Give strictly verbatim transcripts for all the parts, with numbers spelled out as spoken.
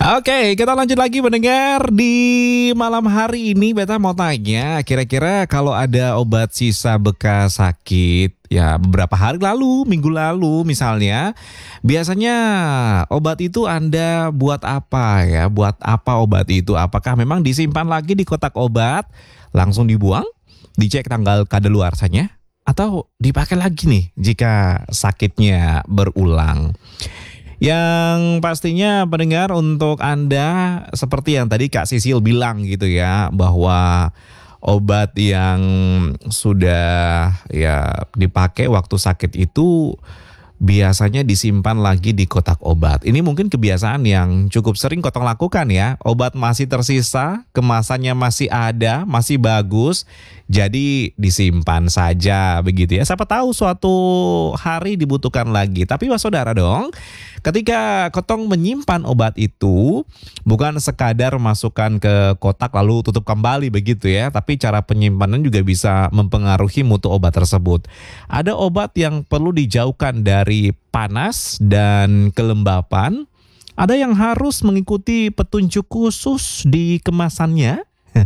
Oke, kita lanjut lagi mendengar di malam hari ini. Beta mau tanya, kira-kira kalau ada obat sisa bekas sakit, ya beberapa hari lalu, minggu lalu misalnya, biasanya obat itu Anda buat apa ya? Buat apa obat itu? Apakah memang disimpan lagi di kotak obat, langsung dibuang, dicek tanggal kadaluarsanya, atau dipakai lagi nih jika sakitnya berulang? Yang pastinya pendengar, untuk Anda seperti yang tadi Kak Sisil bilang gitu ya, bahwa obat yang sudah ya dipakai waktu sakit itu biasanya disimpan lagi di kotak obat. Ini mungkin kebiasaan yang cukup sering Kotong lakukan ya. Obat masih tersisa, kemasannya masih ada, masih bagus, jadi disimpan saja begitu ya. Siapa tahu suatu hari dibutuhkan lagi. Tapi wassaudara dong, ketika Kotong menyimpan obat itu bukan sekadar masukkan ke kotak lalu tutup kembali begitu ya, tapi cara penyimpanan juga bisa mempengaruhi mutu obat tersebut. Ada obat yang perlu dijauhkan dari panas dan kelembapan, ada yang harus mengikuti petunjuk khusus di kemasannya.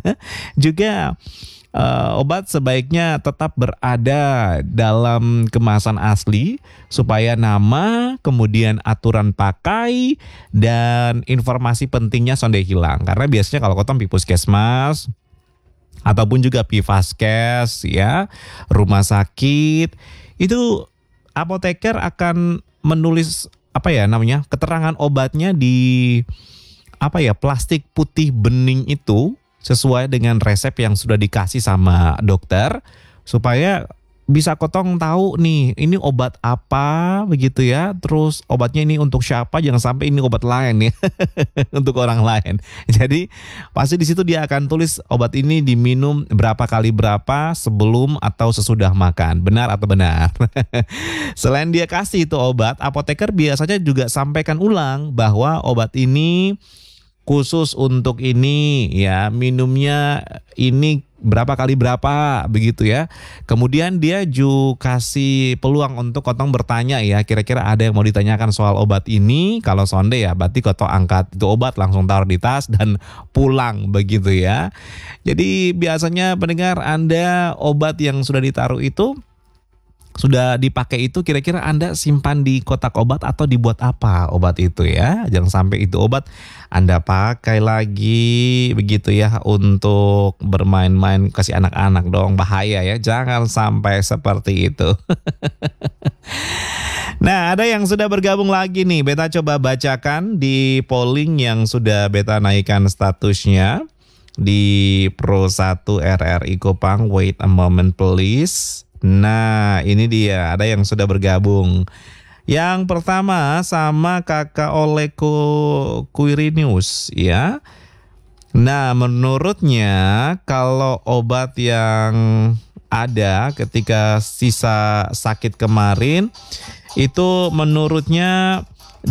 Juga Uh, obat sebaiknya tetap berada dalam kemasan asli supaya nama, kemudian aturan pakai, dan informasi pentingnya sonde hilang. Karena biasanya kalau Kotong pi puskesmas ataupun juga pi vaskes ya, rumah sakit, itu apoteker akan menulis apa ya namanya, keterangan obatnya di apa ya, plastik putih bening itu, sesuai dengan resep yang sudah dikasih sama dokter, supaya bisa Kotong tahu nih ini obat apa begitu ya. Terus obatnya ini untuk siapa, jangan sampai ini obat lain ya untuk orang lain. Jadi pasti di situ dia akan tulis obat ini diminum berapa kali berapa, sebelum atau sesudah makan. Benar atau benar? Selain dia kasih itu obat, apoteker biasanya juga sampaikan ulang bahwa obat ini khusus untuk ini ya, minumnya ini berapa kali berapa begitu ya. Kemudian dia juga kasih peluang untuk Kotong bertanya ya, kira-kira ada yang mau ditanyakan soal obat ini. Kalau sonde ya berarti Kotong angkat itu obat, langsung taruh di tas dan pulang begitu ya. Jadi biasanya pendengar, Anda obat yang sudah ditaruh itu, sudah dipakai itu, kira-kira Anda simpan di kotak obat atau dibuat apa obat itu ya. Jangan sampai itu obat Anda pakai lagi begitu ya untuk bermain-main, kasih anak-anak dong, bahaya ya. Jangan sampai seperti itu. Nah, ada yang sudah bergabung lagi nih. Beta coba bacakan di polling yang sudah Beta naikkan statusnya di Pro satu R R I Kupang. Wait a moment please. Nah, ini dia, ada yang sudah bergabung. Yang pertama sama Kakak Oleko Quirinius ya. Nah, menurutnya kalau obat yang ada ketika sisa sakit kemarin itu menurutnya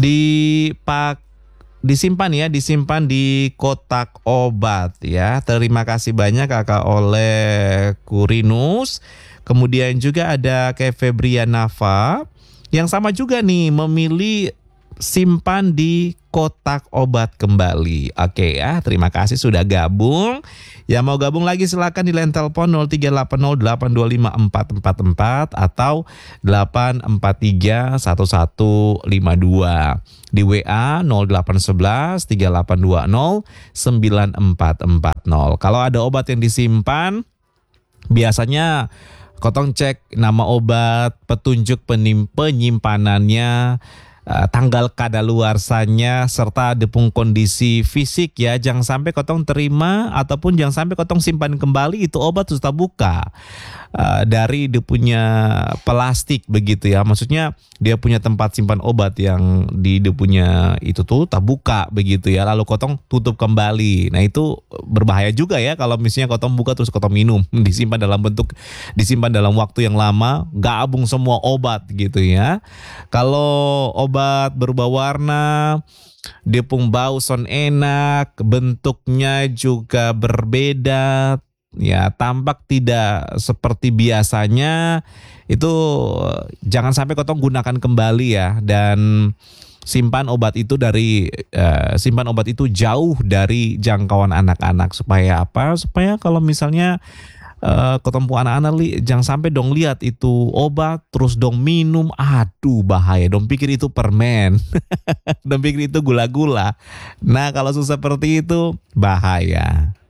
dipak disimpan ya, disimpan di kotak obat ya. Terima kasih banyak Kakak Oleh Qurinus. Kemudian juga ada kayak Febrianava yang sama juga nih, memilih simpan di kotak obat kembali. Oke ya, terima kasih sudah gabung. Yang mau gabung lagi silakan di line telepon nol tiga delapan nol delapan dua lima empat empat empat atau delapan empat tiga satu satu lima dua. Di W A nol delapan satu satu tiga delapan dua nol sembilan empat empat nol. Kalau ada obat yang disimpan, biasanya Kotong cek nama obat, petunjuk penim- penyimpanannya, uh, tanggal kadaluarsanya, serta depung kondisi fisik ya. Jangan sampai Kotong terima ataupun jangan sampai Kotong simpan kembali itu obat sudah buka uh, dari dia punya plastik begitu ya. Maksudnya dia punya tempat simpan obat yang di dia punya itu tuh tak buka begitu ya. Lalu Kotong tutup kembali. Nah itu berbahaya juga ya kalau misalnya Kotong buka terus Kotong minum. Disimpan dalam bentuk, disimpan dalam waktu yang lama, gabung semua obat gitu ya. Kalau obat berubah warna, dia pun bau son enak, bentuknya juga berbeda, ya tampak tidak seperti biasanya, itu jangan sampai Kotong gunakan kembali ya. Dan simpan obat itu dari eh, simpan obat itu jauh dari jangkauan anak-anak supaya apa? Supaya kalau misalnya eh, ketemu anak-anak li, jangan sampai dong lihat itu obat terus dong minum, aduh bahaya. Dong pikir itu permen, dong pikir itu gula-gula. Nah kalau susah seperti itu bahaya.